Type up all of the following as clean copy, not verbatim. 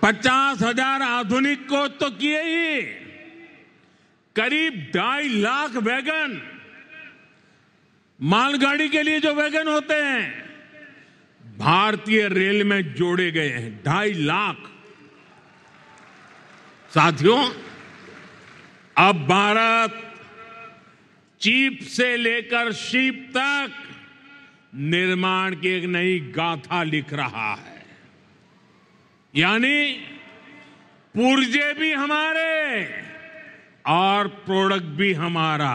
50,000 आधुनिक कोच तो किए ही, करीब 2.5 लाख वैगन, मालगाड़ी के लिए जो वैगन होते हैं, भारतीय रेल में जोड़े गए हैं। 2.5 लाख। साथियों, अब भारत चीप से लेकर शीप तक निर्माण की एक नई गाथा लिख रहा है। यानी पुर्जे भी हमारे और प्रोडक्ट भी हमारा।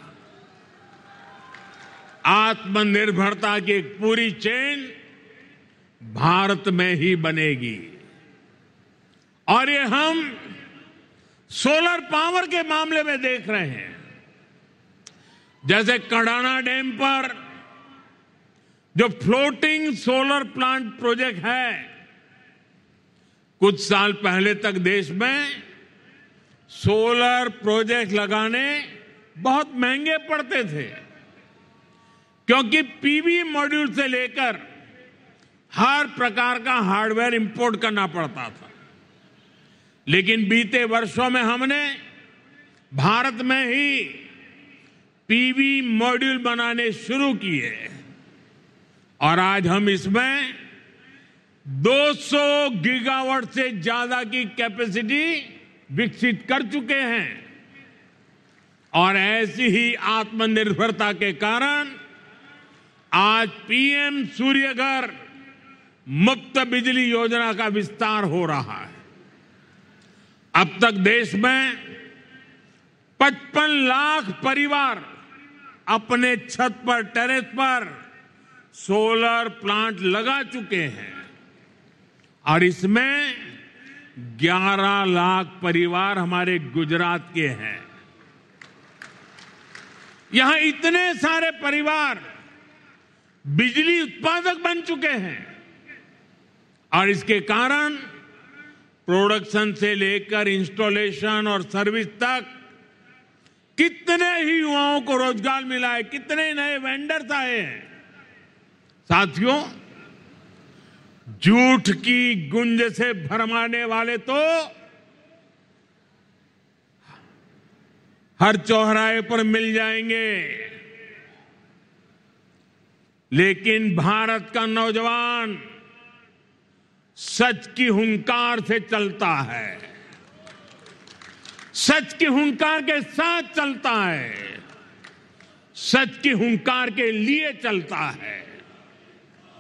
आत्मनिर्भरता की एक पूरी चेन भारत में ही बनेगी। और ये हम सोलर पावर के मामले में देख रहे हैं। जैसे कडाना डैम पर जो फ्लोटिंग सोलर प्लांट प्रोजेक्ट है, कुछ साल पहले तक देश में सोलर प्रोजेक्ट लगाने बहुत महंगे पड़ते थे, क्योंकि पीवी मॉड्यूल से लेकर हर प्रकार का हार्डवेयर इंपोर्ट करना पड़ता था। लेकिन बीते वर्षों में हमने भारत में ही पीवी मॉड्यूल बनाने शुरू किए और आज हम इसमें 200 गीगावाट से ज्यादा की कैपेसिटी विकसित कर चुके हैं। और ऐसी ही आत्मनिर्भरता के कारण आज पीएम सूर्यघर मुफ्त बिजली योजना का विस्तार हो रहा है। अब तक देश में 55 लाख परिवार अपने छत पर, टेरेस पर सोलर प्लांट लगा चुके हैं और इसमें 11 लाख परिवार हमारे गुजरात के हैं। यहां इतने सारे परिवार बिजली उत्पादक बन चुके हैं और इसके कारण प्रोडक्शन से लेकर इंस्टॉलेशन और सर्विस तक कितने ही युवाओं को रोजगार मिला है, कितने नए वेंडर्स आए हैं। साथियों, झूठ की गुंज से भरमाने वाले तो हर चौराहे पर मिल जाएंगे, लेकिन भारत का नौजवान सच की हुंकार से चलता है, सच की हुंकार के साथ चलता है, सच की हुंकार के लिए चलता है।